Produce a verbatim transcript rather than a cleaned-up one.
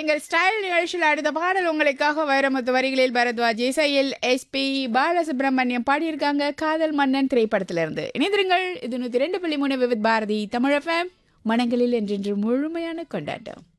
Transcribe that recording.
எங்கள் ஸ்டைல் நிகழ்ச்சியில் அடுத்த பாடல் உங்களுக்காக வைரமுத்து வரிகளில் பரத்வாஜ் இசையில் எஸ்பி பாலசுப்ரமணியம் பாடியிருக்காங்க காதல் மன்னன் திரைப்படத்திலிருந்து. இணைந்திருங்கள். இது நூற்றி ரெண்டு புள்ளி மூணு விவித் பாரதி தமிழ் எஃப்எம். மனங்களில் என்றென்று முழுமையான கொண்டாட்டம்.